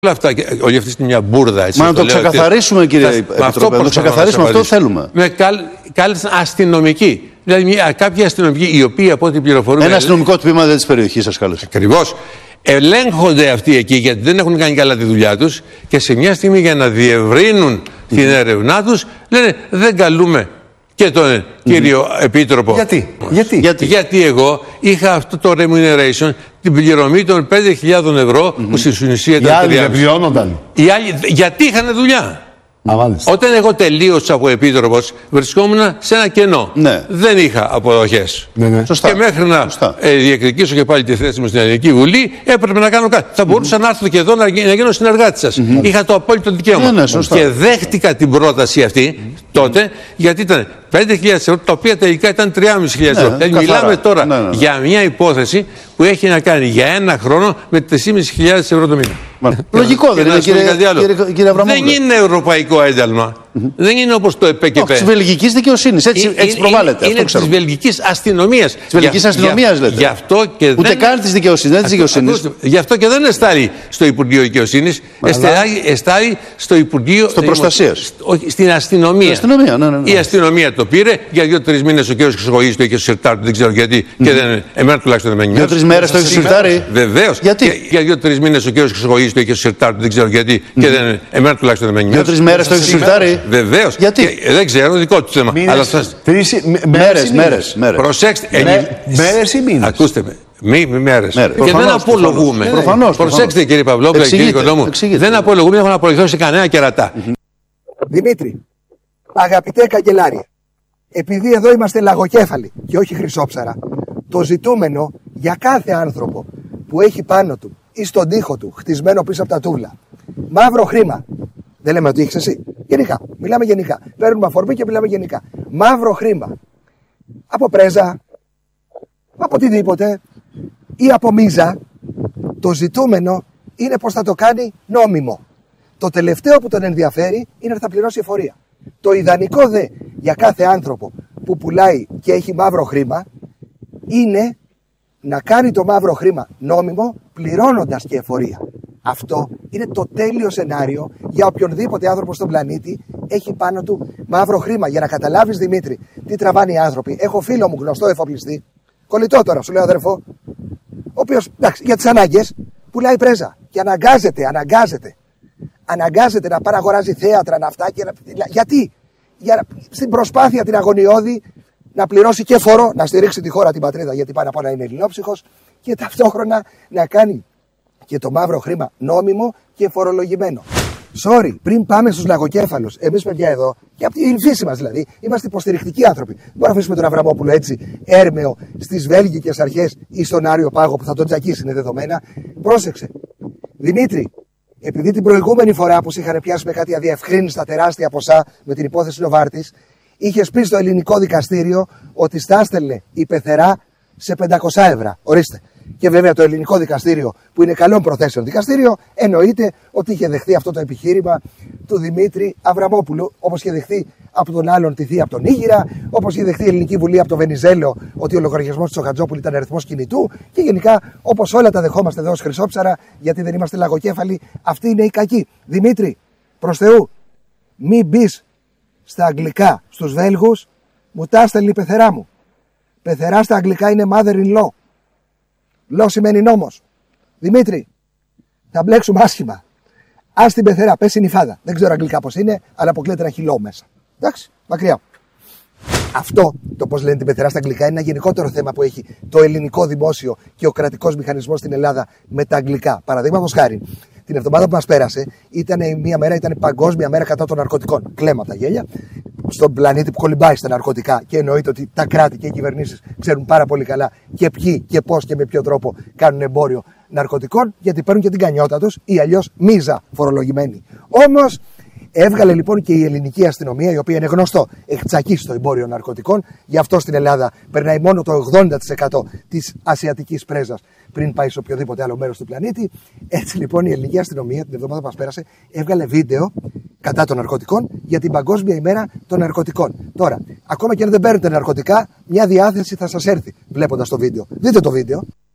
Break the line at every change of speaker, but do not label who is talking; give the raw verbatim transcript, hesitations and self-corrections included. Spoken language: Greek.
Όλα αυτά, όλη αυτή είναι μια μπουρδα. Έτσι,
Μα να το, το ξεκαθαρίσουμε, κύριε Επιτροπέ, αυτό να το ξεκαθαρίσουμε, αυτό θέλουμε.
Με κάλεσαν αστυνομικοί. Δηλαδή, μια, κάποιοι αστυνομικοί, οι οποίοι από ό,τι πληροφορούμε.
Ένα αστυνομικό τμήμα τη περιοχή σα κάλεσε.
Ακριβώς. Ελέγχονται αυτοί εκεί γιατί δεν έχουν κάνει καλά τη δουλειά τους και σε μια στιγμή για να διευρύνουν mm-hmm. την έρευνά τους λένε δεν καλούμε και τον mm-hmm. κύριο Επίτροπο.
Γιατί? Γιατί?
Γιατί? Γιατί εγώ είχα αυτό το remuneration, την πληρωμή των πέντε χιλιάδες ευρώ mm-hmm. που στην ουσία ήταν.
Οι άλλοι δεν πληρώνονταν.
Οι άλλοι γιατί είχαν δουλειά.
Α,
όταν εγώ τελείωσα από επίτροπος, βρισκόμουν σε ένα κενό.
Ναι.
Δεν είχα αποδοχές.
Ναι, ναι. Σωστά.
Και μέχρι να ε, διεκδικήσω και πάλι τη θέση μου στην Ελληνική Βουλή, έπρεπε να κάνω κάτι. Mm-hmm. Θα μπορούσα να έρθω και εδώ να, να γίνω συνεργάτη σας. Mm-hmm. Είχα το απόλυτο δικαίωμα.
Ναι, ναι,
και δέχτηκα την πρόταση αυτή mm-hmm. τότε, γιατί ήταν πέντε χιλιάδες ευρώ, τα οποία τελικά ήταν τρεις χιλιάδες ευρώ. Ναι, δηλαδή, μιλάμε τώρα ναι, ναι, ναι. για μια υπόθεση που έχει να κάνει για ένα χρόνο με τρεις χιλιάδες πεντακόσια ευρώ το μήνα.
Λογικό δεν είναι, κύριε, κύριε, κύριε Αβραμόπουλε.
Δεν είναι ευρωπαϊκό ένταλμα. Mm-hmm. Δεν είναι όπως το ΕΠΕΚΕΠΕ.
Τη βελγική δικαιοσύνη. Έτσι, έτσι προβάλλεται.
Είναι τη βελγική αστυνομία.
Τη βελγική αστυνομία, λέτε.
Γι' αυτό και
Ούτε
δεν...
καν τη δικαιοσύνη. Δεν τη δικαιοσύνη.
Γι' αυτό και δεν εστάλει στο Υπουργείο Δικαιοσύνη. Εστάλει στο Υπουργείο.
Στο Προστασία.
Στην αστυνομία.
αστυνομία ναι, ναι, ναι.
Η αστυνομία το πήρε για δύο-τρει μήνε ο κ. Χρυσοκοίδης το είχε στο σιρτάρι του, δεν ξέρω γιατί. Mm. Και δεν, εμένα τουλάχιστον δεν με νοιάζει.
Δύο-τρει μέρε το είχε στο σιρτάρι.
Βεβαίω.
Γιατί?
Και, για δύο-τρει μήνε ο κ. Χρυσοκοίδης το είχε στο σιρτάρι του, δεν ξέρω γιατί. Mm. Και δεν, εμένα τουλάχιστον δεν με νοιάζει.
Δύο-τρει μέρε το είχε στο σιρτάρι.
Βεβαίω.
Γιατί?
Και, δεν ξέρω, δικό του θέμα.
Μέρε.
Προσέξτε.
Μέρε ή μήνε.
Ακούστε με. Μη, μη μέρες.
Μέρες.
Και δεν απολογούμε.
Προφανώς.
Προσέξτε κύριε Παυλόπουλο, κύριε Κοντόμου. Δεν απολογούμε, δεν έχω απολογηθώ σε κανένα κερατά.
Mm-hmm. Δημήτρη, αγαπητέ καγκελάριε, επειδή εδώ είμαστε λαγοκέφαλοι και όχι χρυσόψαρα, το ζητούμενο για κάθε άνθρωπο που έχει πάνω του ή στον τοίχο του χτισμένο πίσω από τα τούβλα μαύρο χρήμα. Δεν λέμε ότι έχεις εσύ. Γενικά. Μιλάμε γενικά. Παίρνουμε αφορμή και μιλάμε γενικά. Μαύρο χρήμα. Από πρέζα, από οτιδήποτε ή από μίζα, το ζητούμενο είναι πως θα το κάνει νόμιμο. Το τελευταίο που τον ενδιαφέρει είναι ότι θα πληρώσει εφορία. Το ιδανικό δε για κάθε άνθρωπο που πουλάει και έχει μαύρο χρήμα είναι να κάνει το μαύρο χρήμα νόμιμο πληρώνοντας και εφορία. Αυτό είναι το τέλειο σενάριο για οποιονδήποτε άνθρωπο στον πλανήτη έχει πάνω του μαύρο χρήμα. Για να καταλάβεις, Δημήτρη, τι τραβάνε οι άνθρωποι. Έχω φίλο μου γνωστό εφοπλιστή, κολλητό τώρα, σου λέω αδερφό, ο οποίος για τις ανάγκες πουλάει πρέζα και αναγκάζεται, αναγκάζεται. Αναγκάζεται να παραγοράζει θέατρα, να αυτά και να... Γιατί? Για στην προσπάθεια την αγωνιώδη να πληρώσει και φόρο, να στηρίξει τη χώρα, την πατρίδα, γιατί πάνω απ' όλα είναι ελληνόψυχος, και ταυτόχρονα να κάνει και το μαύρο χρήμα νόμιμο και φορολογημένο. Sorry, πριν πάμε στους λαγοκέφαλους, εμείς παιδιά εδώ, και από την φύση μας δηλαδή, είμαστε υποστηρικτικοί άνθρωποι. Μπορούμε να αφήσουμε τον Αβραμόπουλο έτσι, έρμεο, στις βέλγικες αρχές ή στον Άριο Πάγο που θα τον τζακίσει, είναι δεδομένα. Πρόσεξε. Δημήτρη, επειδή την προηγούμενη φορά που σε είχαν πιάσει με κάτι αδιευκρίνηστα τεράστια ποσά με την υπόθεση Νοβάρτης, είχες πει στο ελληνικό δικαστήριο ότι στα έστελνε η πεθερά σε πεντακόσια ευρώ. Ορίστε. Και βέβαια το ελληνικό δικαστήριο, που είναι καλών προθέσεων δικαστήριο, εννοείται ότι είχε δεχθεί αυτό το επιχείρημα του Δημήτρη Αβραμόπουλου, όπως είχε δεχθεί από τον άλλον τη θεία από τον Ήγηρα, όπως είχε δεχθεί η Ελληνική Βουλή από τον Βενιζέλο ότι ο λογαριασμός του Τσοχατζόπουλου ήταν αριθμός κινητού, και γενικά όπως όλα τα δεχόμαστε εδώ ως χρυσόψαρα, γιατί δεν είμαστε λαγοκέφαλοι, αυτή είναι η κακή. Δημήτρη, προς Θεού, μην μπει στα αγγλικά στους Βέλγους, μου τα έστελνε η πεθερά μου. Πεθερά στα αγγλικά είναι mother-in-law. Λό σημαίνει νόμος. Δημήτρη, θα μπλέξουμε άσχημα. Ας την πεθερά, πες συνυφάδα. Δεν ξέρω αγγλικά πώς είναι, αλλά αποκλείεται να έχει λό μέσα. Εντάξει, μακριά. Αυτό, το πώς λένε την πεθερά στα αγγλικά, είναι ένα γενικότερο θέμα που έχει το ελληνικό δημόσιο και ο κρατικός μηχανισμός στην Ελλάδα με τα αγγλικά. Παραδείγματος χάρη, την εβδομάδα που μας πέρασε, ήταν μια μέρα, ήταν παγκόσμια μέρα κατά των ναρκωτικών. Κλέματα γέλια. Στον πλανήτη που κολυμπάει στα ναρκωτικά, και εννοείται ότι τα κράτη και οι κυβερνήσεις ξέρουν πάρα πολύ καλά και ποιοι και πώς και με ποιο τρόπο κάνουν εμπόριο ναρκωτικών, γιατί παίρνουν και την κανιότα τους ή αλλιώς μίζα φορολογημένοι. Όμως έβγαλε λοιπόν και η ελληνική αστυνομία, η οποία είναι γνωστό, έχει τσακίσει το εμπόριο ναρκωτικών, γι' αυτό στην Ελλάδα περνάει μόνο το ογδόντα τοις εκατό της ασιατικής πρέζας πριν πάει σε οποιοδήποτε άλλο μέρος του πλανήτη. Έτσι λοιπόν η ελληνική αστυνομία την εβδομάδα που μας πέρασε έβγαλε βίντεο κατά των ναρκωτικών για την Παγκόσμια ημέρα των ναρκωτικών. Τώρα, ακόμα και αν δεν παίρνετε ναρκωτικά, μια διάθεση θα σας έρθει βλέποντας το βίντεο. Δείτε το βίντεο.